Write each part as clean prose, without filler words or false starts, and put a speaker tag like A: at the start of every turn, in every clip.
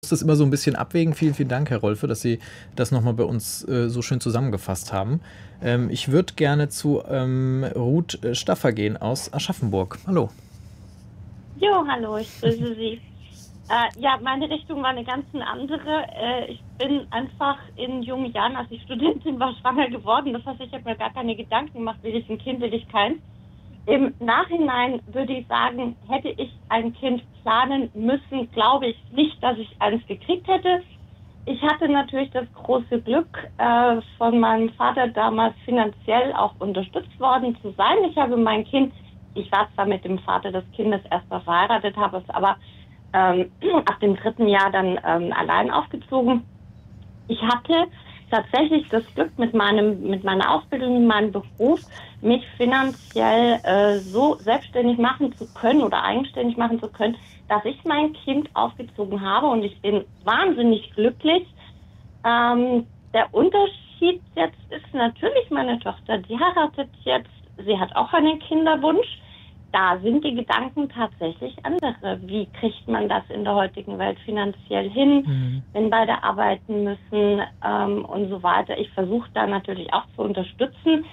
A: Das immer so ein bisschen abwägen. Vielen, vielen Dank, Herr Rolfe, dass Sie das nochmal bei uns so schön zusammengefasst haben. Ich würde gerne zu Ruth Staffer gehen aus Aschaffenburg. Hallo.
B: Jo, hallo, ich grüße Sie. Ja, meine Richtung war eine ganz andere. Ich bin einfach in jungen Jahren, als ich Studentin war, schwanger geworden. Das heißt, ich habe mir gar keine Gedanken gemacht, will ich ein Kind, will ich keins. Im Nachhinein würde ich sagen, hätte ich ein Kind planen müssen, glaube ich nicht, dass ich eins gekriegt hätte. Ich hatte natürlich das große Glück, von meinem Vater damals finanziell auch unterstützt worden zu sein. Ich habe mein Kind, ich war zwar mit dem Vater des Kindes erstmal verheiratet, habe es aber ab dem 3. Jahr dann allein aufgezogen. Ich hatte tatsächlich das Glück, mit meiner Ausbildung, mit meinem Beruf, mich finanziell so selbstständig machen zu können oder eigenständig machen zu können, dass ich mein Kind aufgezogen habe und ich bin wahnsinnig glücklich. Der Unterschied jetzt ist natürlich, meine Tochter, die heiratet jetzt, sie hat auch einen Kinderwunsch. Da sind die Gedanken tatsächlich andere. Wie kriegt man das in der heutigen Welt finanziell hin, wenn beide arbeiten müssen und so weiter. Ich versuche da natürlich auch zu unterstützen.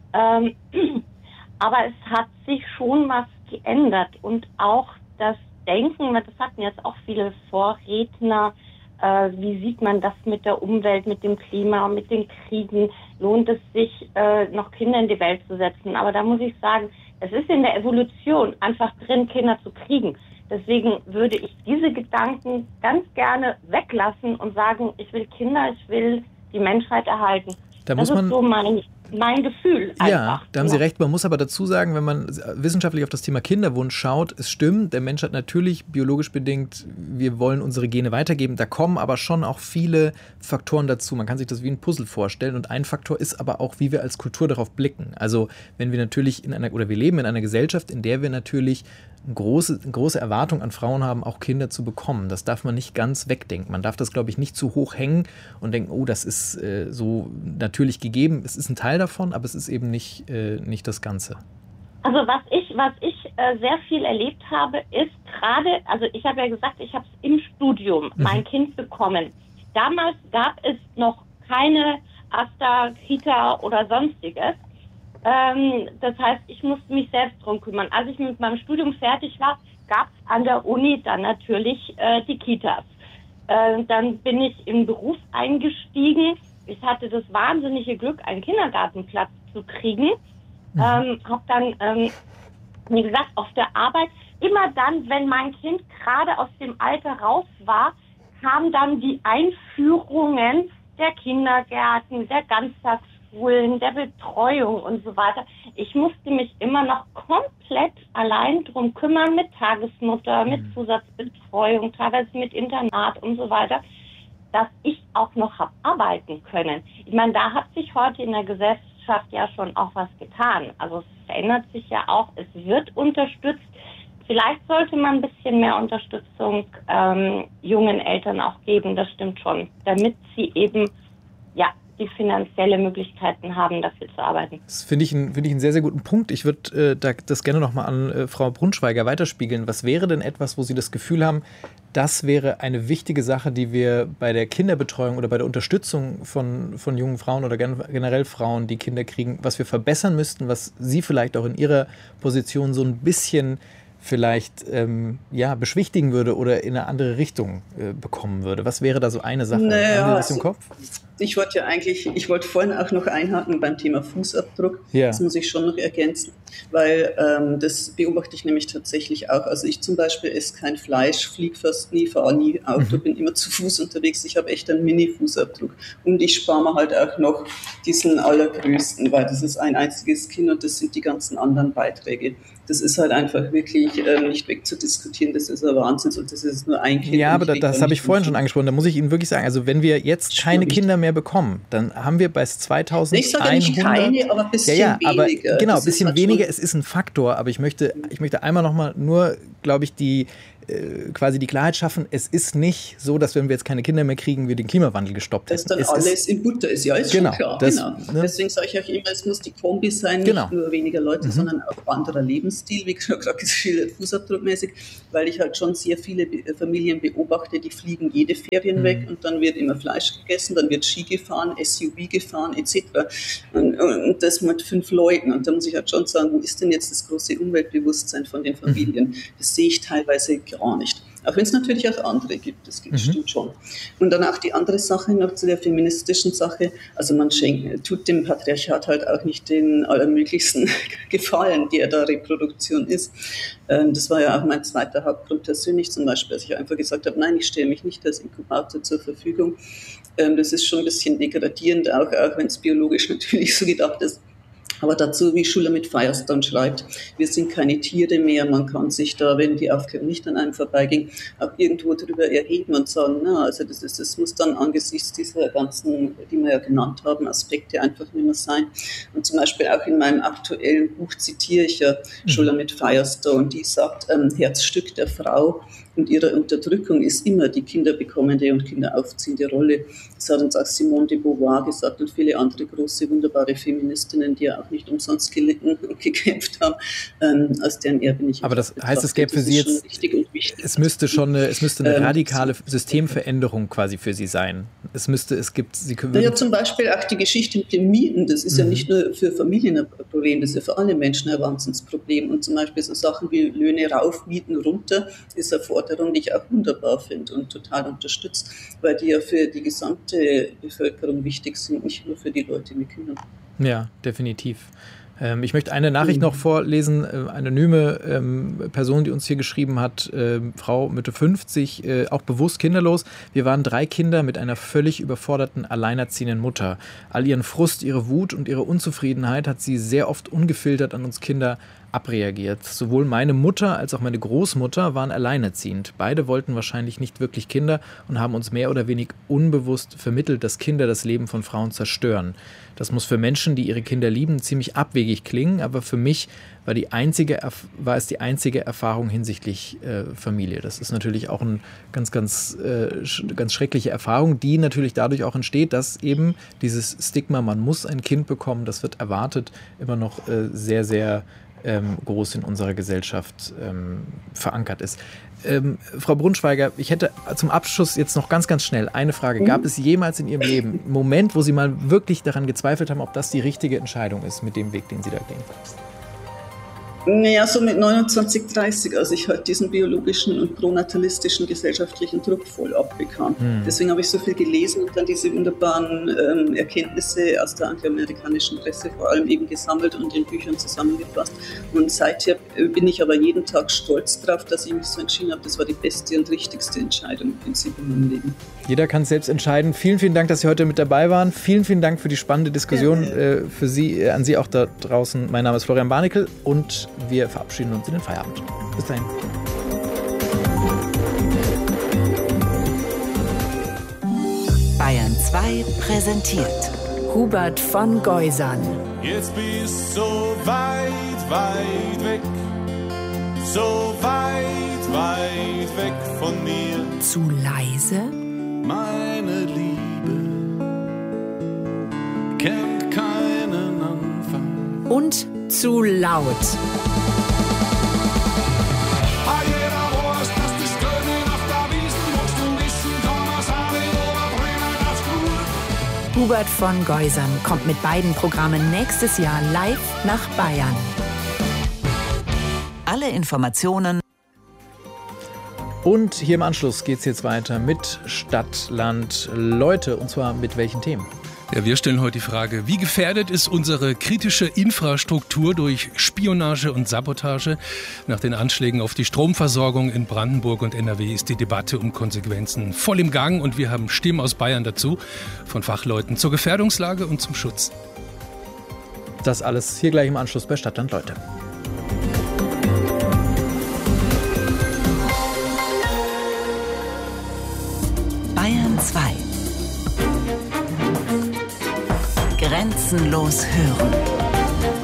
B: Aber es hat sich schon was geändert. Und auch das Denken, das hatten jetzt auch viele Vorredner, wie sieht man das mit der Umwelt, mit dem Klima, mit den Kriegen? Lohnt es sich, noch Kinder in die Welt zu setzen? Aber da muss ich sagen, es ist in der Evolution einfach drin, Kinder zu kriegen. Deswegen würde ich diese Gedanken ganz gerne weglassen und sagen, ich will Kinder, ich will die Menschheit erhalten. Das ist so mein Gefühl einfach.
A: Ja, da haben Sie recht. Man muss aber dazu sagen, wenn man wissenschaftlich auf das Thema Kinderwunsch schaut, es stimmt, der Mensch hat natürlich biologisch bedingt, wir wollen unsere Gene weitergeben. Da kommen aber schon auch viele Faktoren dazu. Man kann sich das wie ein Puzzle vorstellen und ein Faktor ist aber auch, wie wir als Kultur darauf blicken. Also wenn wir natürlich wir leben in einer Gesellschaft, in der wir natürlich eine große Erwartung an Frauen haben, auch Kinder zu bekommen. Das darf man nicht ganz wegdenken. Man darf das, glaube ich, nicht zu hoch hängen und denken, oh, das ist so natürlich gegeben. Es ist ein Teil davon, aber es ist eben nicht das Ganze.
B: Also was ich sehr viel erlebt habe, ist gerade, also ich habe ja gesagt, ich habe es im Studium mein Kind bekommen. Damals gab es noch keine Asta, Kita oder sonstiges. Das heißt, ich musste mich selbst drum kümmern. Als ich mit meinem Studium fertig war, gab es an der Uni dann natürlich die Kitas. Dann bin ich im Beruf eingestiegen. Ich hatte das wahnsinnige Glück, einen Kindergartenplatz zu kriegen. Habe dann, wie gesagt, auf der Arbeit, immer dann, wenn mein Kind gerade aus dem Alter raus war, kamen dann die Einführungen der Kindergärten, der Ganztagsschulen, der Betreuung und so weiter. Ich musste mich immer noch komplett allein drum kümmern mit Tagesmutter, mit Zusatzbetreuung, teilweise mit Internat und so weiter, dass ich auch noch habe arbeiten können. Ich meine, da hat sich heute in der Gesellschaft ja schon auch was getan. Also es verändert sich ja auch, es wird unterstützt. Vielleicht sollte man ein bisschen mehr Unterstützung jungen Eltern auch geben, das stimmt schon, damit sie eben die finanzielle Möglichkeiten haben, dafür zu arbeiten.
A: Das finde ich einen sehr, sehr guten Punkt. Ich würde das gerne nochmal an Frau Brunschweiger weiterspiegeln. Was wäre denn etwas, wo Sie das Gefühl haben, das wäre eine wichtige Sache, die wir bei der Kinderbetreuung oder bei der Unterstützung von jungen Frauen oder generell Frauen, die Kinder kriegen, was wir verbessern müssten, was Sie vielleicht auch in Ihrer Position so ein bisschen vielleicht beschwichtigen würde oder in eine andere Richtung bekommen würde? Was wäre da so eine Sache?
C: Naja,
A: haben Sie das im Kopf?
C: Ich wollte vorhin auch noch einhaken beim Thema Fußabdruck. Ja. Das muss ich schon noch ergänzen, weil das beobachte ich nämlich tatsächlich auch. Also ich zum Beispiel esse kein Fleisch, fliege fast nie, fahre nie Auto, bin immer zu Fuß unterwegs. Ich habe echt einen Mini-Fußabdruck. Und ich spare mir halt auch noch diesen allergrößten, weil das ist ein einziges Kind und das sind die ganzen anderen Beiträge. Das ist halt einfach wirklich nicht wegzudiskutieren. Das ist ein Wahnsinn und das ist nur ein Kind.
A: Ja, aber das habe ich vorhin schon angesprochen. Da muss ich Ihnen wirklich sagen, also wenn wir jetzt keine Kinder mehr bekommen, dann haben wir bei 2100...
C: Ich sage nicht keine, aber ein bisschen weniger.
A: Genau, ein bisschen weniger. Es ist ein Faktor, aber ich möchte einmal nochmal nur, glaube ich, die quasi die Klarheit schaffen, es ist nicht so, dass wenn wir jetzt keine Kinder mehr kriegen, wir den Klimawandel gestoppt hätten.
C: Dass dann alles in Butter ist, ja, ist
A: genau,
C: schon klar.
A: Das,
C: genau. Ne? Deswegen sage ich auch immer, es muss die Kombi sein,
A: genau.
C: Nicht nur weniger Leute, sondern auch anderer Lebensstil, wie gerade geschildert, fußabdruckmäßig, weil ich halt schon sehr viele Familien beobachte, die fliegen jede Ferien weg und dann wird immer Fleisch gegessen, dann wird Ski gefahren, SUV gefahren etc. Und das mit 5 Leuten. Und da muss ich halt schon sagen, wo ist denn jetzt das große Umweltbewusstsein von den Familien? Das sehe ich teilweise gar nicht. Auch wenn es natürlich auch andere gibt, das stimmt schon. Und dann auch die andere Sache noch zu der feministischen Sache, also man tut dem Patriarchat halt auch nicht den allermöglichsten Gefallen, der da Reproduktion ist. Das war ja auch mein zweiter Hauptgrund persönlich zum Beispiel, dass ich einfach gesagt habe, nein, ich stelle mich nicht als Inkubator zur Verfügung. Das ist schon ein bisschen degradierend, auch wenn es biologisch natürlich so gedacht ist. Aber dazu, wie Schuler mit Firestone schreibt, wir sind keine Tiere mehr, man kann sich da, wenn die Aufklärung nicht an einem vorbeiging, auch irgendwo darüber erheben und sagen, na, also das muss dann angesichts dieser ganzen, die wir ja genannt haben, Aspekte einfach nicht mehr sein. Und zum Beispiel auch in meinem aktuellen Buch zitiere ich ja Schuler mit Firestone, die sagt, Herzstück der Frau und ihre Unterdrückung ist immer die kinderbekommende und kinderaufziehende Rolle. Das hat uns auch Simone de Beauvoir gesagt und viele andere große, wunderbare Feministinnen, die ja auch nicht umsonst gelitten und gekämpft haben, als deren Erbe nicht.
A: Aber das heißt, es gäbe für Sie jetzt, es müsste eine radikale Systemveränderung quasi für Sie sein. Sie können
C: ja, zum Beispiel auch die Geschichte mit den Mieten, das ist ja nicht nur für Familien ein Problem, das ist ja für alle Menschen ein Wahnsinnsproblem. Und zum Beispiel so Sachen wie Löhne rauf, Mieten runter, ist eine Forderung, die ich auch wunderbar finde und total unterstütze, weil die ja für die gesamte Bevölkerung wichtig sind, nicht nur für die Leute mit Kindern.
A: Ja, definitiv. Ich möchte eine Nachricht noch vorlesen, anonyme Person, die uns hier geschrieben hat, Frau Mitte 50, auch bewusst kinderlos. Wir waren 3 Kinder mit einer völlig überforderten, alleinerziehenden Mutter. All ihren Frust, ihre Wut und ihre Unzufriedenheit hat sie sehr oft ungefiltert an uns Kinder abreagiert. Sowohl meine Mutter als auch meine Großmutter waren alleinerziehend. Beide wollten wahrscheinlich nicht wirklich Kinder und haben uns mehr oder weniger unbewusst vermittelt, dass Kinder das Leben von Frauen zerstören. Das muss für Menschen, die ihre Kinder lieben, ziemlich abwegig klingen, aber für mich war es die einzige Erfahrung hinsichtlich Familie. Das ist natürlich auch eine ganz schreckliche Erfahrung, die natürlich dadurch auch entsteht, dass eben dieses Stigma, man muss ein Kind bekommen, das wird erwartet, immer noch sehr, sehr groß in unserer Gesellschaft verankert ist. Frau Brunschweiger, ich hätte zum Abschluss jetzt noch ganz, ganz schnell eine Frage. Gab es jemals in Ihrem Leben einen Moment, wo Sie mal wirklich daran gezweifelt haben, ob das die richtige Entscheidung ist mit dem Weg, den Sie da gehen?
C: Naja, so mit 29, 30, als ich halt diesen biologischen und pronatalistischen gesellschaftlichen Druck voll abbekam. Deswegen habe ich so viel gelesen und dann diese wunderbaren Erkenntnisse aus der antiamerikanischen Presse vor allem eben gesammelt und in Büchern zusammengefasst. Und seither bin ich aber jeden Tag stolz drauf, dass ich mich so entschieden habe. Das war die beste und richtigste Entscheidung im Prinzip in meinem Leben.
A: Jeder kann es selbst entscheiden. Vielen, vielen Dank, dass Sie heute mit dabei waren. Vielen, vielen Dank für die spannende Diskussion. Für Sie, an Sie auch da draußen. Mein Name ist Florian Barnickel und wir verabschieden uns in den Feierabend. Bis dahin.
D: Bayern 2 präsentiert Hubert von Geusern.
E: Jetzt bist so weit, weit weg. So weit, weit weg von mir.
D: Zu leise?
E: Meine Liebe kennt keinen Anfang.
D: Und zu laut. Hubert von Geusern kommt mit beiden Programmen nächstes Jahr live nach Bayern. Alle Informationen.
A: Und hier im Anschluss geht es jetzt weiter mit Stadt, Land, Leute. Und zwar mit welchen Themen?
F: Ja, wir stellen heute die Frage, wie gefährdet ist unsere kritische Infrastruktur durch Spionage und Sabotage? Nach den Anschlägen auf die Stromversorgung in Brandenburg und NRW ist die Debatte um Konsequenzen voll im Gang und wir haben Stimmen aus Bayern dazu, von Fachleuten zur Gefährdungslage und zum Schutz.
A: Das alles hier gleich im Anschluss bei Stadtland Leute.
D: Bayern 2. Grenzenlos hören.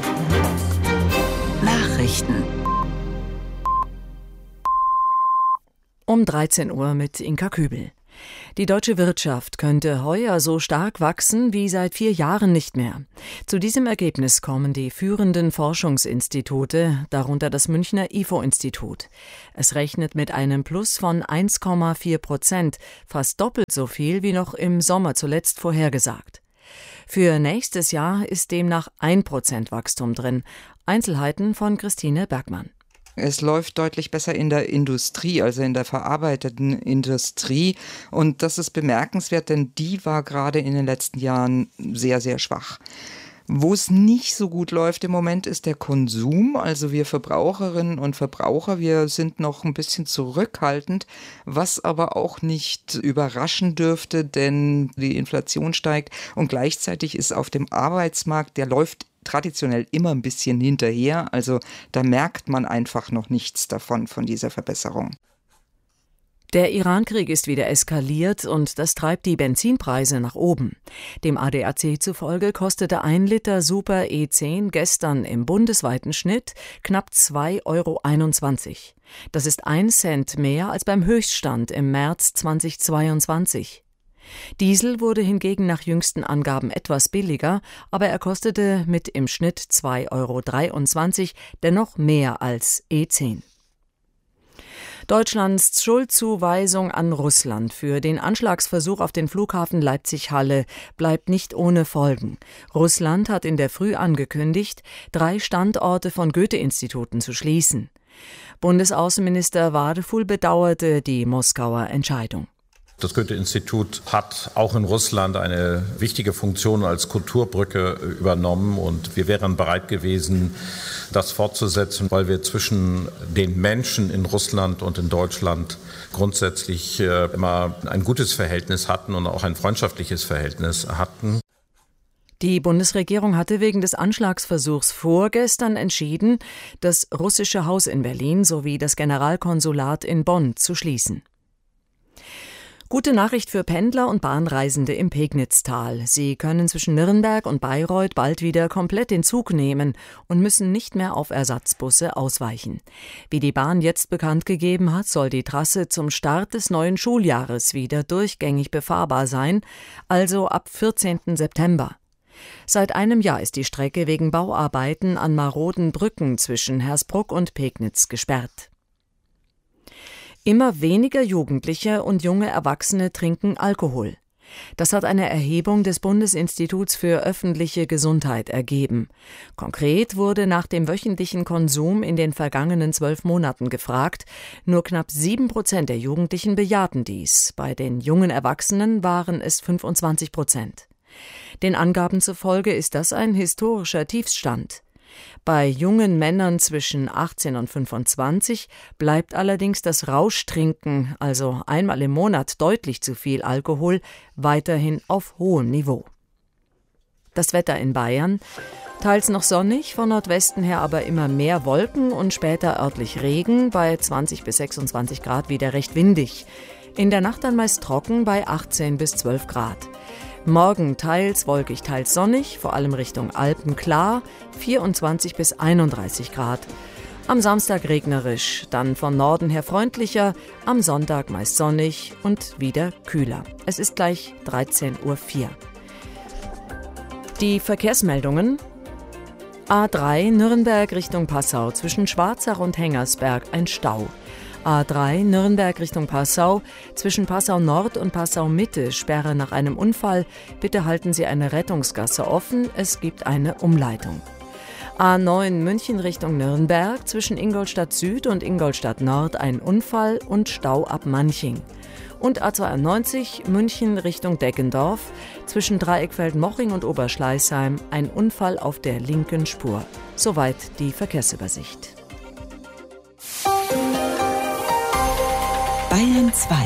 D: Nachrichten.
G: Um 13 Uhr mit Inka Kübel. Die deutsche Wirtschaft könnte heuer so stark wachsen wie seit 4 Jahren nicht mehr. Zu diesem Ergebnis kommen die führenden Forschungsinstitute, darunter das Münchner IFO-Institut. Es rechnet mit einem Plus von 1,4%, fast doppelt so viel wie noch im Sommer zuletzt vorhergesagt. Für nächstes Jahr ist demnach 1% Wachstum drin. Einzelheiten von Christine Bergmann.
H: Es läuft deutlich besser in der Industrie, also in der verarbeitenden Industrie. Und das ist bemerkenswert, denn die war gerade in den letzten Jahren sehr, sehr schwach. Wo es nicht so gut läuft im Moment ist der Konsum. Also wir Verbraucherinnen und Verbraucher, wir sind noch ein bisschen zurückhaltend, was aber auch nicht überraschen dürfte, denn die Inflation steigt und gleichzeitig ist auf dem Arbeitsmarkt, der läuft traditionell immer ein bisschen hinterher, also da merkt man einfach noch nichts davon, von dieser Verbesserung.
G: Der Iran-Krieg ist wieder eskaliert und das treibt die Benzinpreise nach oben. Dem ADAC zufolge kostete 1 Liter Super E10 gestern im bundesweiten Schnitt knapp 2,21 €. Das ist 1 Cent mehr als beim Höchststand im März 2022. Diesel wurde hingegen nach jüngsten Angaben etwas billiger, aber er kostete mit im Schnitt 2,23 €, dennoch mehr als E10. Deutschlands Schuldzuweisung an Russland für den Anschlagsversuch auf den Flughafen Leipzig-Halle bleibt nicht ohne Folgen. Russland hat in der Früh angekündigt, 3 Standorte von Goethe-Instituten zu schließen. Bundesaußenminister Wadefuhl bedauerte die Moskauer Entscheidung.
I: Das Goethe-Institut hat auch in Russland eine wichtige Funktion als Kulturbrücke übernommen und wir wären bereit gewesen, das fortzusetzen, weil wir zwischen den Menschen in Russland und in Deutschland grundsätzlich immer ein gutes Verhältnis hatten und auch ein freundschaftliches Verhältnis hatten.
G: Die Bundesregierung hatte wegen des Anschlagsversuchs vorgestern entschieden, das russische Haus in Berlin sowie das Generalkonsulat in Bonn zu schließen. Gute Nachricht für Pendler und Bahnreisende im Pegnitztal. Sie können zwischen Nürnberg und Bayreuth bald wieder komplett den Zug nehmen und müssen nicht mehr auf Ersatzbusse ausweichen. Wie die Bahn jetzt bekannt gegeben hat, soll die Trasse zum Start des neuen Schuljahres wieder durchgängig befahrbar sein, also ab 14. September. Seit einem Jahr ist die Strecke wegen Bauarbeiten an maroden Brücken zwischen Hersbruck und Pegnitz gesperrt. Immer weniger Jugendliche und junge Erwachsene trinken Alkohol. Das hat eine Erhebung des Bundesinstituts für öffentliche Gesundheit ergeben. Konkret wurde nach dem wöchentlichen Konsum in den vergangenen 12 Monaten gefragt. Nur knapp 7% der Jugendlichen bejahten dies. Bei den jungen Erwachsenen waren es 25%. Den Angaben zufolge ist das ein historischer Tiefstand. Bei jungen Männern zwischen 18 und 25 bleibt allerdings das Rauschtrinken, also einmal im Monat deutlich zu viel Alkohol, weiterhin auf hohem Niveau. Das Wetter in Bayern: teils noch sonnig, von Nordwesten her aber immer mehr Wolken und später örtlich Regen, bei 20 bis 26 Grad wieder recht windig. In der Nacht dann meist trocken bei 18 bis 12 Grad. Morgen teils wolkig, teils sonnig, vor allem Richtung Alpen klar, 24 bis 31 Grad. Am Samstag regnerisch, dann von Norden her freundlicher, am Sonntag meist sonnig und wieder kühler. Es ist gleich 13:04 Uhr. Die Verkehrsmeldungen: A3 Nürnberg Richtung Passau, zwischen Schwarzach und Hengersberg ein Stau. A3 Nürnberg Richtung Passau, zwischen Passau Nord und Passau Mitte Sperre nach einem Unfall. Bitte halten Sie eine Rettungsgasse offen, es gibt eine Umleitung. A9 München Richtung Nürnberg, zwischen Ingolstadt Süd und Ingolstadt Nord ein Unfall und Stau ab Manching. Und A92 München Richtung Deggendorf, zwischen Dreieckfeld-Moching und Oberschleißheim ein Unfall auf der linken Spur. Soweit die Verkehrsübersicht.
D: Bayern 2.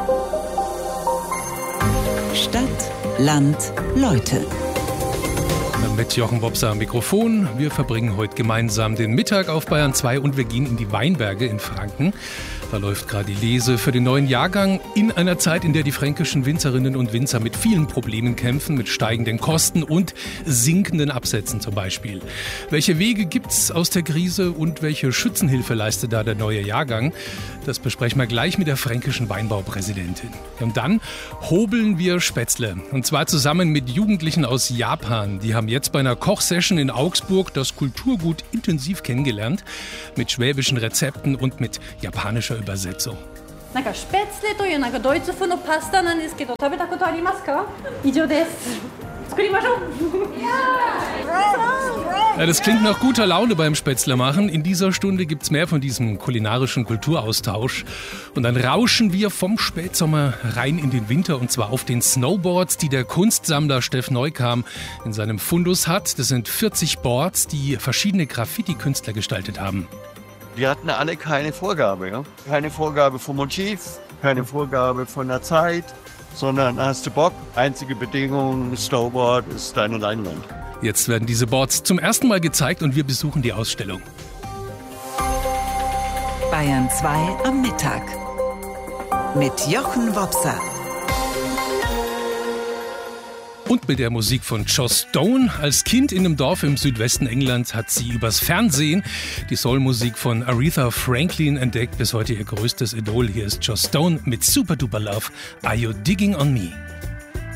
D: Stadt, Land, Leute.
F: Mit Jochen Wopser am Mikrofon. Wir verbringen heute gemeinsam den Mittag auf Bayern 2 und wir gehen in die Weinberge in Franken. Da läuft gerade die Lese für den neuen Jahrgang in einer Zeit, in der die fränkischen Winzerinnen und Winzer mit vielen Problemen kämpfen, mit steigenden Kosten und sinkenden Absätzen zum Beispiel. Welche Wege gibt's aus der Krise und welche Schützenhilfe leistet da der neue Jahrgang? Das besprechen wir gleich mit der fränkischen Weinbaupräsidentin. Und dann hobeln wir Spätzle. Und zwar zusammen mit Jugendlichen aus Japan. Die haben jetzt bei einer Kochsession in Augsburg das Kulturgut intensiv kennengelernt. Mit schwäbischen Rezepten und mit japanischer Übersetzung.
J: なんかスペッツレというなんかドイツ風のパスタなんですけど食べたことありますか？以上です。作りましょう。
F: Ja, das klingt nach guter Laune beim Spätzle machen. In dieser Stunde gibt's mehr von diesem kulinarischen Kulturaustausch. Und dann rauschen wir vom Spätsommer rein in den Winter und zwar auf den Snowboards, die der Kunstsammler Steff Neukam in seinem Fundus hat. Das sind 40 Boards, die verschiedene Graffiti-Künstler gestaltet haben.
K: Die hatten alle keine Vorgabe, ja? Keine Vorgabe vom Motiv, keine Vorgabe von der Zeit, sondern hast du Bock, einzige Bedingung, Snowboard ist deine Leinwand.
F: Jetzt werden diese Boards zum ersten Mal gezeigt und wir besuchen die Ausstellung.
D: Bayern 2 am Mittag mit Jochen Wopser.
F: Und mit der Musik von Joss Stone. Als Kind in einem Dorf im Südwesten Englands hat sie übers Fernsehen die Soul-Musik von Aretha Franklin entdeckt. Bis heute ihr größtes Idol. Hier ist Joss Stone mit Super Duper Love. Are You Digging on Me?